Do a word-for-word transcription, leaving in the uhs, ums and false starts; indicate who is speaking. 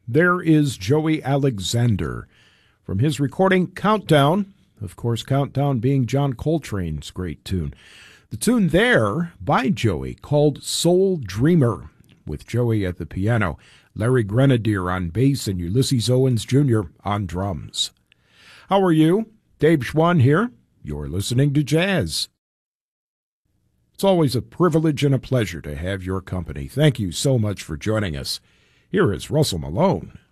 Speaker 1: there is Joey Alexander from his recording Countdown, of course, Countdown being John Coltrane's great tune. The tune there by Joey called Soul Dreamer, with Joey at the piano, Larry Grenadier on bass, and Ulysses Owens Junior on drums. How are you? Dave Schwann here. You're listening to Jazz. It's always a privilege and a pleasure to have your company. Thank you so much for joining us. Here is Russell Malone.